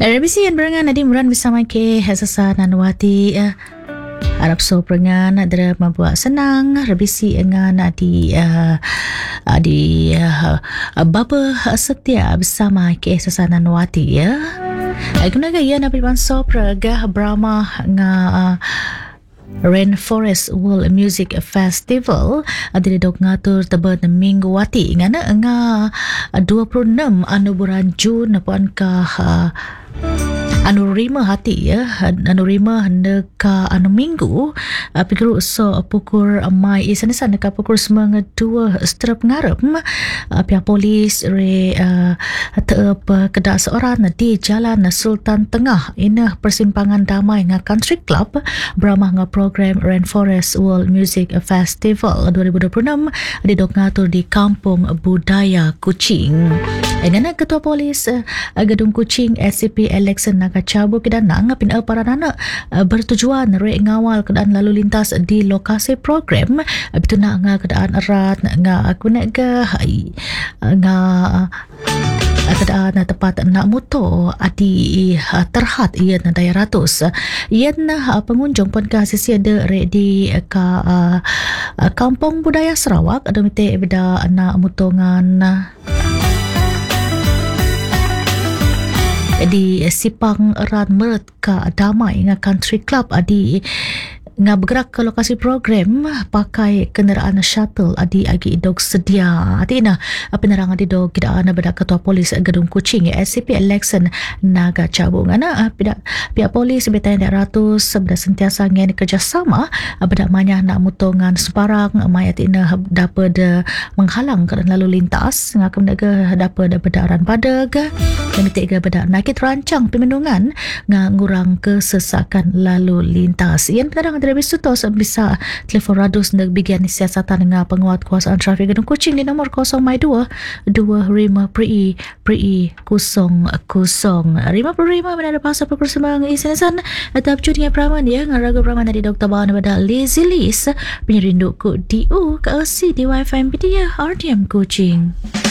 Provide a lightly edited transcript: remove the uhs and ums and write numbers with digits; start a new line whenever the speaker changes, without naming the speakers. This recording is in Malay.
RBC yang berengan Nadim Muran bersama ke Hasasa Nanwati Arab so perengan ada membuat senang RBC engan di Baba Setia bersama ke Hasasa Nanwati ya. Guna gaya Nabi Banso Praga Brahma Rainforest World Music Festival adili dok ngatur tebet minggu wati ngana 26 bulan Jun puan ka anu rima hati ya anu rima hendak ka anu minggu pikir so pukul mai isan-isan ka pukul 2 strap ngarep pihak polis re teep kedak seorang di Jalan Sultan Tengah inah persimpangan damai nga Country Club beramah nga program Rainforest World Music Festival 2026 di dok ngatur di Kampung Budaya Kuching. Ngana Ketua Polis Gedung Kuching SCP Alexan Nagacabu Kedanang pinaparanana bertujuan re ngawal keadaan lalu lintas di lokasi program bituna nga keadaan erat nga guna ga nga keadaan tepat nak motor adi terhad ia na daya ratus ia na pengunjung pun kasih ada re di Kampung Budaya Sarawak ada mite beda nak motongan di Sipang Eran Meret ka Damai nga Country Club adi nga bergerak ke lokasi program pakai kenderaan shuttle adi agi dog sedia atina penerangan di dog kidaan beda Ketua Polis Gedung Kuching SCP Alexan Nagacabu ngana pihak polis betain ratus beda sentiasa ngen kerjasama beda manyah nak mutongan sebarang mayat ina dapat menghalang keadaan lalu lintas ngakam daga dapat bedaran padag dan ketiga beda nakit rancang pemendungan ngurang kesesakan lalu lintas yang penerangan dari Sutos bisa telefon radus untuk bagian siasatan dengan penguat kuasaan trafik Gedung Kuching di nomor 022 25 PRI 00 55 menada pasal perkembangan isan atau judnya Praman ya ngaraga Praman dari Dr. Bahan pada Lazy Liz penyerindu ku DU ke di Wi-Fi media RTM Kuching.